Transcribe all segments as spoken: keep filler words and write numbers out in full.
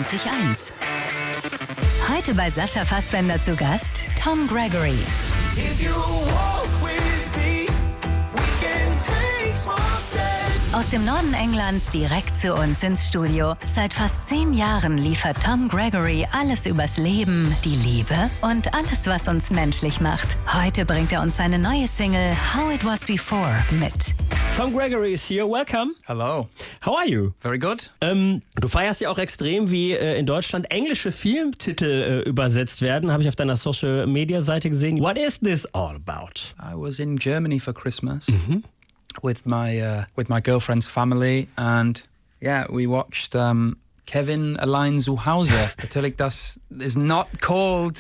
vierundzwanzig eins. Heute bei Sascha Fassbender zu Gast Tom Gregory. Aus dem Norden Englands direkt zu uns ins Studio. Seit fast zehn Jahren liefert Tom Gregory alles übers Leben, die Liebe und alles, was uns menschlich macht. Heute bringt er uns seine neue Single How It Was Before mit. Tom Gregory is here. Welcome. Hello. How are you? Very good. Ähm, du feierst ja auch extrem, wie äh, in Deutschland englische Filmtitel äh, übersetzt werden. Habe ich auf deiner Social-Media-Seite gesehen. What is this all about? I was in Germany for Christmas mm-hmm. with my uh, with my girlfriend's family, and yeah, we watched um, Kevin Allein zu Hause. Natürlich, das is not called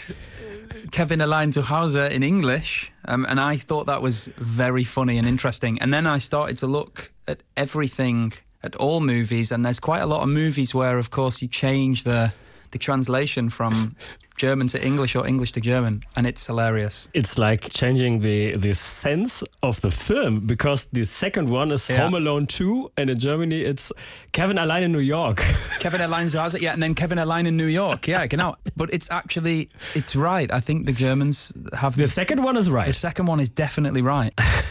Kevin Allein zu Hause in English, um, and I thought that was very funny and interesting. And then I started to look at everything, at all movies, and there's quite a lot of movies where, of course, you change the the translation from German to English or English to German, and it's hilarious. It's like changing the, the sense of the film, because the second one is yeah. Home Alone two, and in Germany it's Kevin Allein in New York. Kevin Allein zu Hause, yeah, and then Kevin Allein in New York, yeah, genau. But it's actually, it's right. I think the Germans have... The, the second one is right. The second one is definitely right.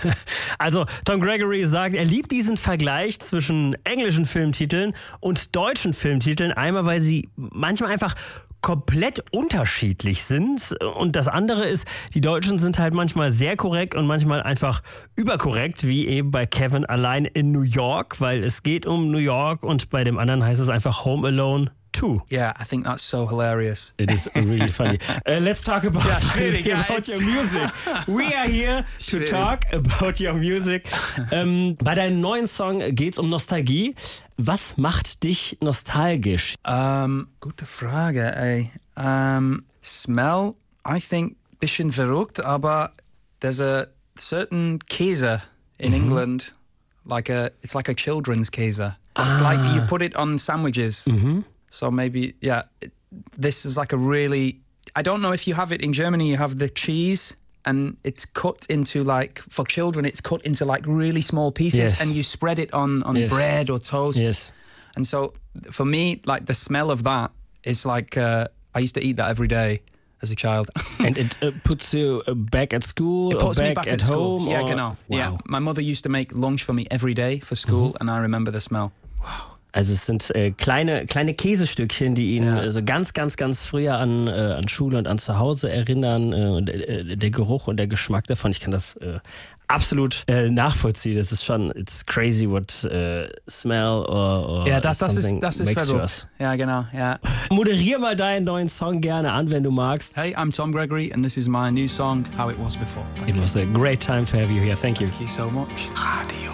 Also Tom Gregory sagt, er liebt diesen Vergleich zwischen englischen Filmtiteln und deutschen Filmtiteln, einmal weil sie manchmal einfach komplett unterschiedlich sind, und das andere ist, die Deutschen sind halt manchmal sehr korrekt und manchmal einfach überkorrekt, wie eben bei Kevin Allein in New York, weil es geht um New York, und bei dem anderen heißt es einfach Home Alone two. Yeah, I think that's so hilarious. It is really funny. Uh, let's talk about, yeah, really, yeah, about your music. We are here to really. talk about your music. Um, bei deinem neuen Song geht's um Nostalgie. Was macht dich nostalgisch? Um, gute Frage, ey. Um, smell, I think, bisschen verrückt, aber there's a certain Käse in mm-hmm. England, like a, it's like a children's Käse. It's ah. like you put it on sandwiches. Mm-hmm. So maybe, yeah, this is like a really, I don't know if you have it in Germany, you have the cheese and it's cut into like, for children, it's cut into like really small pieces yes. and you spread it on, on yes. bread or toast. Yes. And so for me, like the smell of that is like, uh, I used to eat that every day as a child. And it uh, puts you back at school it or puts back, me back at, at school. home? Yeah, or? genau. Wow. Yeah, my mother used to make lunch for me every day for school mm-hmm. and I remember the smell. Wow. Also es sind äh, kleine, kleine Käsestückchen, die ihn ja. äh, so ganz, ganz, ganz früher an, äh, an Schule und an Zuhause erinnern. Äh, und, äh, der Geruch und der Geschmack davon, ich kann das äh, absolut äh, nachvollziehen. Das ist schon, it's crazy what uh, smell or, or ja, das, das something ist, das ist makes to us. Ja, genau. Ja. Moderier mal deinen neuen Song gerne an, wenn du magst. Hey, I'm Tom Gregory and this is my new song, How It Was Before. Thank It you. was a great time to have you here. Thank you. Thank you so much. Radio